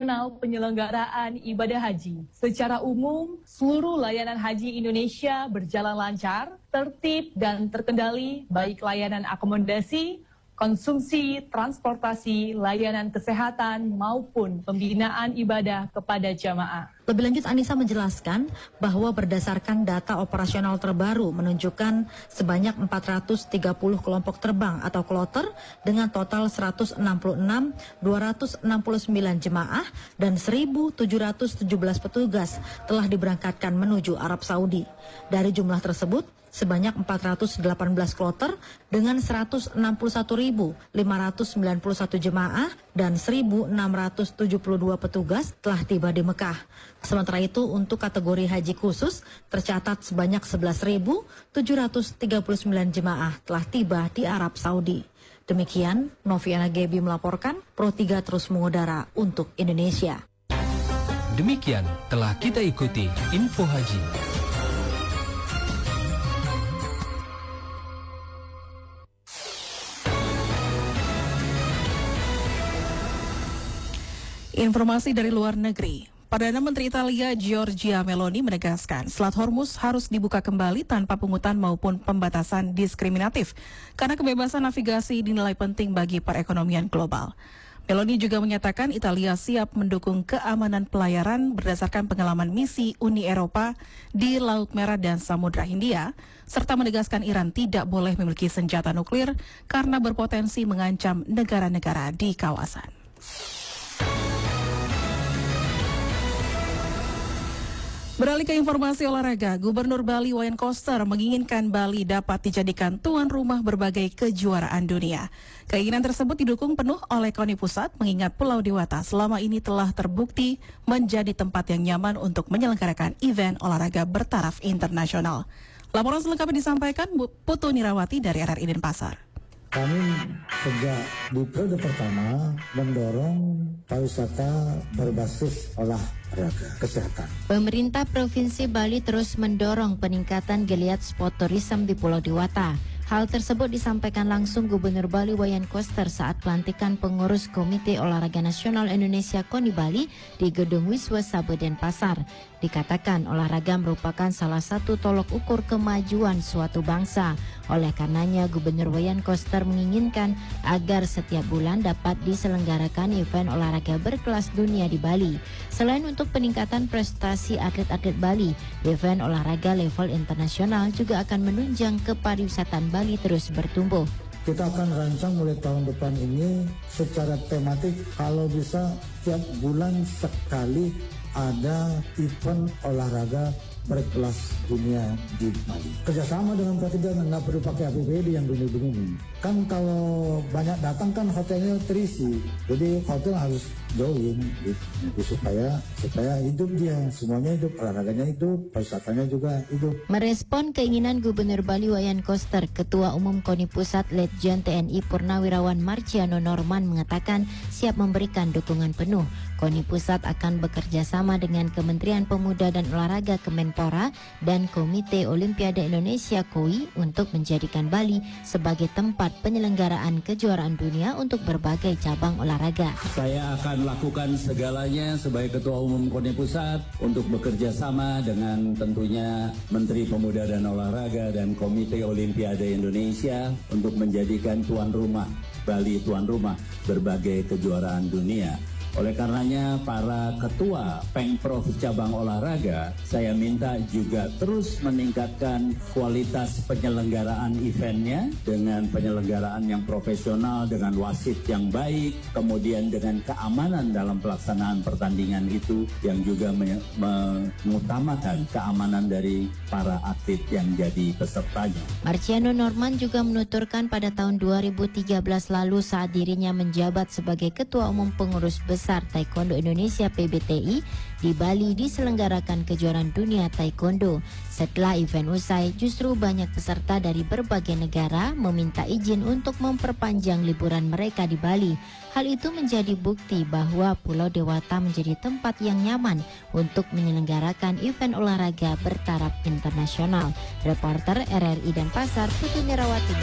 operasional penyelenggaraan ibadah haji. Secara umum, seluruh layanan haji Indonesia berjalan lancar, tertib dan terkendali, baik layanan akomodasi, konsumsi, transportasi, layanan kesehatan, maupun pembinaan ibadah kepada jamaah. Lebih lanjut, Anissa menjelaskan bahwa berdasarkan data operasional terbaru menunjukkan sebanyak 430 kelompok terbang atau kloter dengan total 166.269 jemaah dan 1.717 petugas telah diberangkatkan menuju Arab Saudi. Dari jumlah tersebut, sebanyak 418 kloter dengan 161.591 jemaah dan 1.672 petugas telah tiba di Mekah. Sementara itu, untuk kategori haji khusus tercatat sebanyak 11.739 jemaah telah tiba di Arab Saudi. Demikian, Noviana Gebi melaporkan, Pro 3 terus mengudara untuk Indonesia. Demikian telah kita ikuti Info Haji. Informasi dari luar negeri. Perdana Menteri Italia Giorgia Meloni menegaskan Selat Hormuz harus dibuka kembali tanpa pungutan maupun pembatasan diskriminatif karena kebebasan navigasi dinilai penting bagi perekonomian global. Meloni juga menyatakan Italia siap mendukung keamanan pelayaran berdasarkan pengalaman misi Uni Eropa di Laut Merah dan Samudra Hindia, serta menegaskan Iran tidak boleh memiliki senjata nuklir karena berpotensi mengancam negara-negara di kawasan. Beralih ke informasi olahraga, Gubernur Bali Wayan Koster menginginkan Bali dapat dijadikan tuan rumah berbagai kejuaraan dunia. Keinginan tersebut didukung penuh oleh KONI Pusat, mengingat Pulau Dewata selama ini telah terbukti menjadi tempat yang nyaman untuk menyelenggarakan event olahraga bertaraf internasional. Laporan selengkapnya disampaikan Putu Nirawati dari RRI Denpasar. Kami sejak di periode pertama mendorong pariwisata berbasis olahraga kesehatan. Pemerintah Provinsi Bali terus mendorong peningkatan geliat sport tourism di Pulau Dewata. Hal tersebut disampaikan langsung Gubernur Bali Wayan Koster saat pelantikan pengurus Komite Olahraga Nasional Indonesia KONI Bali di Gedung Wiswa Sabe Denpasar. Dikatakan olahraga merupakan salah satu tolok ukur kemajuan suatu bangsa. Oleh karenanya Gubernur Wayan Koster menginginkan agar setiap bulan dapat diselenggarakan event olahraga berkelas dunia di Bali. Selain untuk peningkatan prestasi atlet-atlet Bali, event olahraga level internasional juga akan menunjang kepariwisataan Bali terus bertumbuh. Kita akan rancang mulai tahun depan ini secara tematik, kalau bisa tiap bulan sekali ada event olahraga berkelas dunia di Bali. Kerjasama dengan Presiden, nggak perlu pakai APBD yang bingung-bingung. Kan kalau banyak datang kan hotelnya terisi, jadi hotel harus join gitu, supaya hidup dia, semuanya hidup, olahraganya hidup, pariwisatanya juga hidup. Merespon keinginan Gubernur Bali Wayan Koster, Ketua Umum KONI Pusat Letjen TNI Purnawirawan Marciano Norman mengatakan siap memberikan dukungan penuh. KONI Pusat akan bekerja sama dengan Kementerian Pemuda dan Olahraga Kemenpora dan Komite Olimpiade Indonesia KOI untuk menjadikan Bali sebagai tempat penyelenggaraan kejuaraan dunia untuk berbagai cabang olahraga. Saya akan lakukan segalanya sebagai Ketua Umum KONI Pusat untuk bekerja sama dengan tentunya Menteri Pemuda dan Olahraga dan Komite Olimpiade Indonesia untuk menjadikan tuan rumah Bali tuan rumah berbagai kejuaraan dunia. Oleh karenanya para ketua Pengprov cabang olahraga, saya minta juga terus meningkatkan kualitas penyelenggaraan eventnya dengan penyelenggaraan yang profesional, dengan wasit yang baik, kemudian dengan keamanan dalam pelaksanaan pertandingan itu yang juga mengutamakan keamanan dari para atlet yang jadi pesertanya. Marciano Norman juga menuturkan pada tahun 2013 lalu saat dirinya menjabat sebagai Ketua Umum Pengurus Besar Taekwondo Indonesia PBTI, di Bali diselenggarakan kejuaraan dunia taekwondo. Setelah event usai, justru banyak peserta dari berbagai negara meminta izin untuk memperpanjang liburan mereka di Bali. Hal itu menjadi bukti bahwa Pulau Dewata menjadi tempat yang nyaman untuk menyelenggarakan event olahraga bertaraf internasional. Reporter RRI Denpasar, Putu Nirawati.